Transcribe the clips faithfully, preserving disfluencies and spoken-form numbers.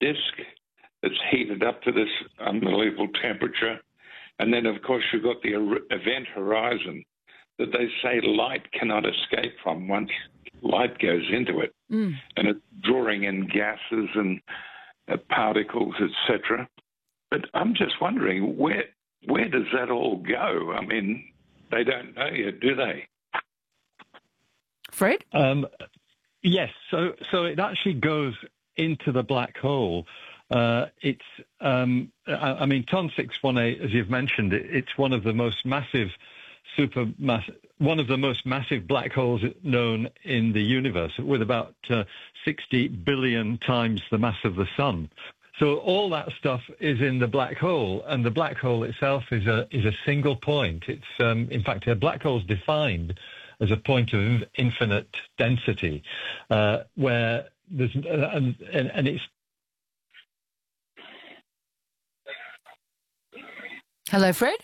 disk that's heated up to this unbelievable temperature. And then, of course, you've got the event horizon that they say light cannot escape from once light goes into it. Mm. And it's drawing in gases and uh, particles, et cetera. But I'm just wondering, where where does that all go? I mean, they don't know yet, do they? Fred? Um, yes, so so it actually goes into the black hole. Uh, it's, um, I, I mean, Ton six one eight, as you've mentioned, it, it's one of the most massive super mass, one of the most massive black holes known in the universe, with about uh, sixty billion times the mass of the sun. So all that stuff is in the black hole, and the black hole itself is a is a single point. It's um, in fact, a black hole is defined as a point of infinite density, uh, where there's uh, and, and and it's. Hello, Fred.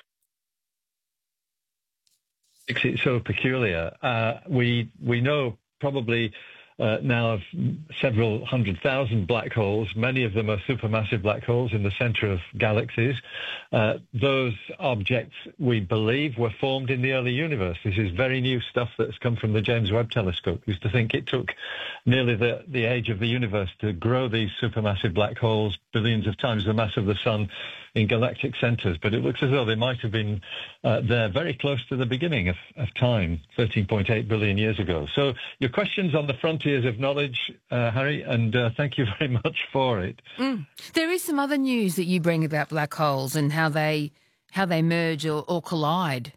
It's so peculiar. Uh, we we know probably. Uh, now of several hundred thousand black holes. Many of them are supermassive black holes in the center of galaxies. Uh, those objects, we believe, were formed in the early universe. This is very new stuff that's come from the James Webb Telescope. We used to think it took nearly the, the age of the universe to grow these supermassive black holes, billions of times the mass of the sun, in galactic centers, but it looks as though they might have been uh, there very close to the beginning of, of time, thirteen point eight billion years ago. So your question's on the frontiers of knowledge, uh, Harry, and uh, thank you very much for it. Mm. There is some other news that you bring about black holes and how they how they merge or, or collide.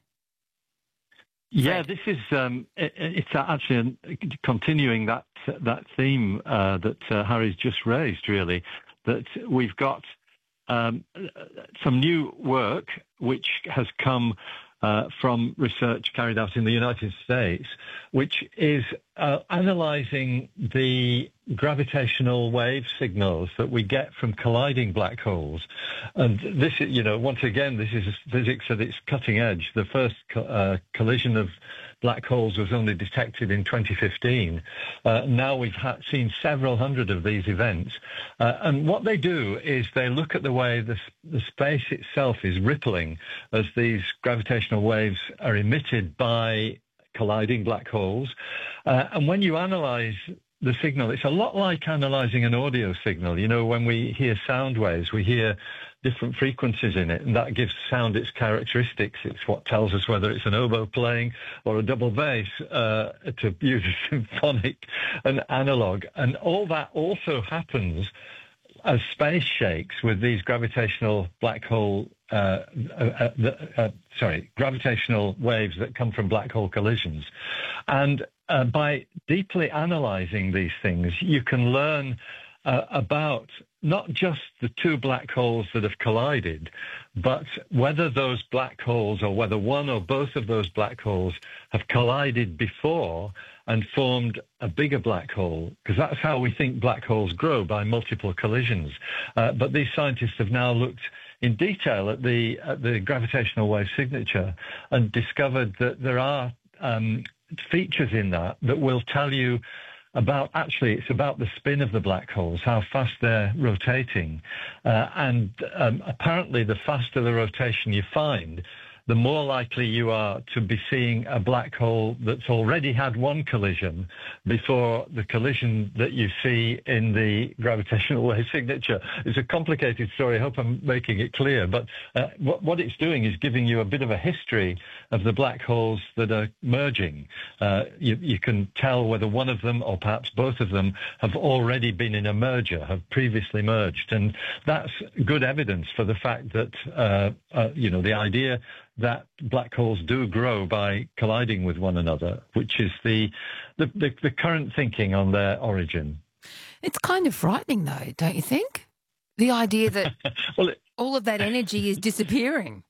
Yeah, this is um, it, it's actually continuing that that theme uh, that uh, Harry's just raised, really, that we've got Um, some new work which has come uh, from research carried out in the United States, which is uh, analysing the gravitational wave signals that we get from colliding black holes. And this, you know, once again, this is physics at its cutting edge. The first co- uh, collision of black holes was only detected in twenty fifteen. Uh, now we've ha- seen several hundred of these events. Uh, and what they do is they look at the way the, the space itself is rippling as these gravitational waves are emitted by colliding black holes. Uh, and when you analyze the signal, it's a lot like analyzing an audio signal. You know, when we hear sound waves, we hear different frequencies in it, and that gives sound its characteristics. It's what tells us whether it's an oboe playing or a double bass, uh, to use a symphonic, an analog. And all that also happens as space shakes with these gravitational black hole, uh, uh, uh, uh, sorry, gravitational waves that come from black hole collisions. And uh, by deeply analyzing these things, you can learn uh, about not just the two black holes that have collided, but whether those black holes, or whether one or both of those black holes have collided before and formed a bigger black hole, because that's how we think black holes grow, by multiple collisions. Uh, but these scientists have now looked in detail at the, at the gravitational wave signature and discovered that there are um, features in that that will tell you about, actually, it's about the spin of the black holes, how fast they're rotating. Uh, and um, apparently, the faster the rotation you find, the more likely you are to be seeing a black hole that's already had one collision before the collision that you see in the gravitational wave signature. It's a complicated story. I hope I'm making it clear. But uh, what, what it's doing is giving you a bit of a history of the black holes that are merging. Uh, you, you can tell whether one of them, or perhaps both of them, have already been in a merger, have previously merged. And that's good evidence for the fact that, uh, uh, you know, the idea that black holes do grow by colliding with one another, which is the the, the, the current thinking on their origin. It's kind of frightening, though, don't you think? The idea that well, it, all of that energy is disappearing.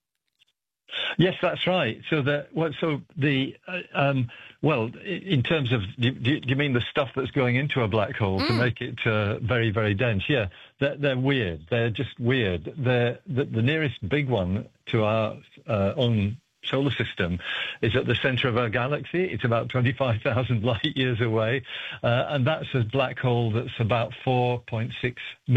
Yes, that's right. So the well, so the uh, um, well, in terms of, do, do you mean the stuff that's going into a black hole mm. to make it uh, very, very dense? Yeah, they're, they're weird. They're just weird. They're the, the nearest big one to our uh, own solar system is at the center of our galaxy. It's about twenty-five thousand light years away, uh, and that's a black hole that's about four point six